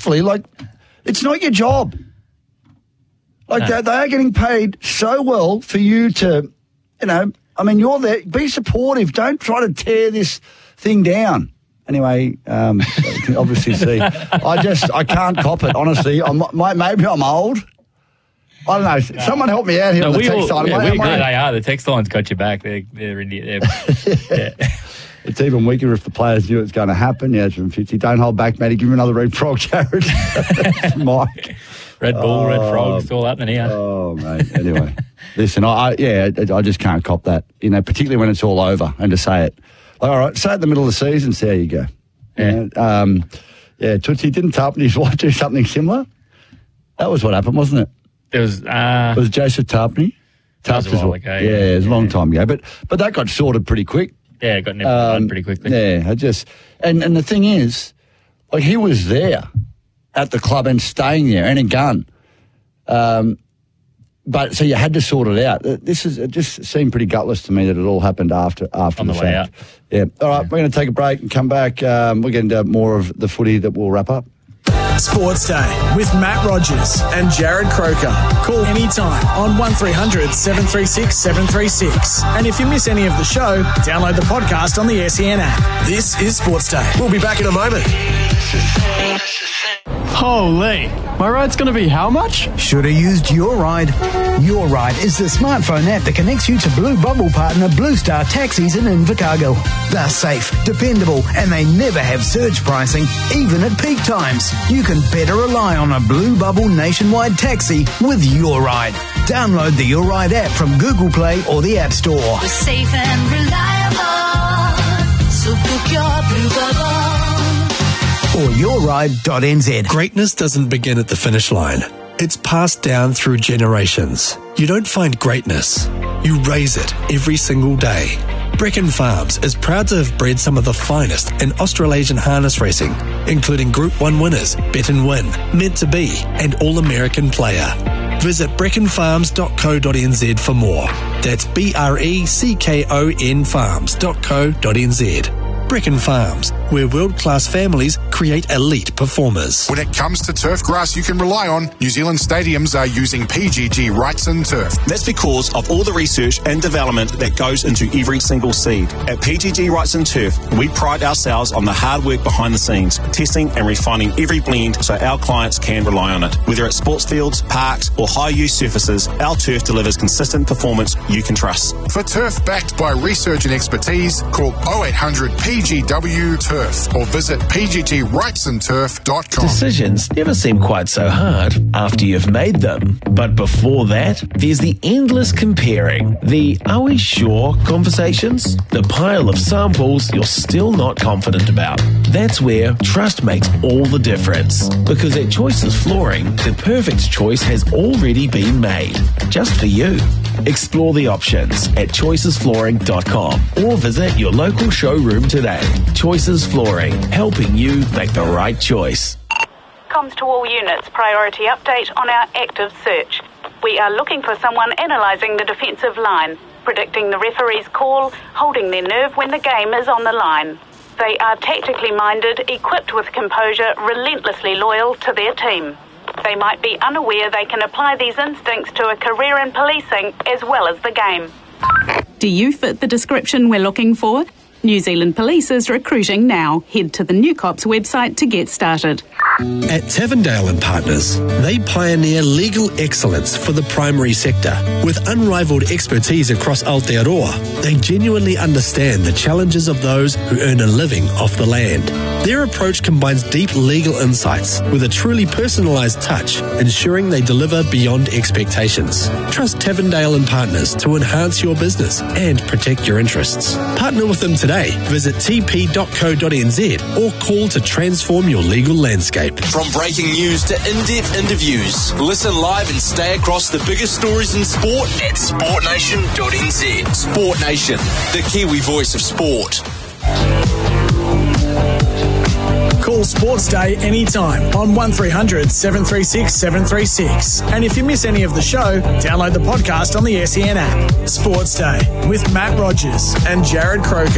respectfully, like, it's not your job. Like, they are getting paid so well for you to, you know, I mean, you're there. Be supportive. Don't try to tear this thing down. Anyway, you can obviously see. I can't cop it, honestly. Maybe I'm old. I don't know. Someone help me out here on the text line. They are. The text line's got you back. They're It's even weaker if the players knew it's going to happen. Yeah, it's from 50. Don't hold back, Matty. Give him another red frog, Jared. Mike. Red bull, red frog. It's all happening here. Oh, mate. Anyway, listen, I just can't cop that. You know, particularly when it's all over, and to say it. Like, all right, say it in the middle of the season, so there you go. Yeah. Tootsie, didn't Tarpany's wife do something similar? That was what happened, wasn't it? It was Joseph Tarpany? That was a while ago. Yeah, it was a long time ago. But that got sorted pretty quick. Yeah, it got nipped on pretty quickly. Yeah, and the thing is, like, he was there at the club and staying there and a gun. But so you had to sort it out. It just seemed pretty gutless to me that it all happened after on the way out. Yeah. All right, we're going to take a break and come back. We're going to do more of the footy that we'll wrap up. Sports Day with Matt Rogers and Jared Croker. Call anytime on 1300 736 736. And if you miss any of the show, download the podcast on the SEN app. This is Sports Day. We'll be back in a moment. Holy, my ride's going to be how much? Should have used Your Ride. Your Ride is the smartphone app that connects you to Blue Bubble partner Blue Star Taxis in Invercargill. They're safe, dependable, and they never have surge pricing, even at peak times. You can better rely on a Blue Bubble nationwide taxi with Your Ride. Download the Your Ride app from Google Play or the App Store. We're safe and reliable, so book your Blue Bubble. Or yourride.nz. Greatness doesn't begin at the finish line. It's passed down through generations. You don't find greatness. You raise it every single day. Brecon Farms is proud to have bred some of the finest in Australasian harness racing, including Group 1 winners, Bet and Win, Meant to Be, and All-American Player. Visit brecconfarms.co.nz for more. That's BRECKON farms.co.nz. Brecon Farms, where world-class families create elite performers. When it comes to turf grass you can rely on, New Zealand stadiums are using PGG Wrightson Turf. That's because of all the research and development that goes into every single seed. At PGG Wrightson Turf, we pride ourselves on the hard work behind the scenes, testing and refining every blend so our clients can rely on it. Whether it's sports fields, parks or high-use surfaces, our turf delivers consistent performance you can trust. For turf backed by research and expertise, call 0800 PGW Turf or visit pggwrightsonturf.com. Decisions never seem quite so hard after you've made them. But before that, there's the endless comparing, the "are we sure" conversations, the pile of samples you're still not confident about. That's where trust makes all the difference. Because at Choices Flooring, the perfect choice has already been made, just for you. Explore the options at choicesflooring.com or visit your local showroom today. Choices Flooring, helping you make the right choice. Comms to all units, priority update on our active search. We are looking for someone analysing the defensive line, predicting the referee's call, holding their nerve when the game is on the line. They are tactically minded, equipped with composure, relentlessly loyal to their team. They might be unaware they can apply these instincts to a career in policing as well as the game. Do you fit the description we're looking for? New Zealand Police is recruiting now. Head to the New Cops website to get started. At Tavendale and Partners, they pioneer legal excellence for the primary sector. With unrivaled expertise across Aotearoa, they genuinely understand the challenges of those who earn a living off the land. Their approach combines deep legal insights with a truly personalised touch, ensuring they deliver beyond expectations. Trust Tavendale and Partners to enhance your business and protect your interests. Partner with them today. Visit tp.co.nz or call to transform your legal landscape. From breaking news to in-depth interviews, listen live and stay across the biggest stories in sport at sportnation.nz. Sport Nation, the Kiwi voice of sport. Call Sports Day anytime on 1300 736 736. And if you miss any of the show, download the podcast on the SEN app. Sports Day with Matt Rogers and Jared Croker.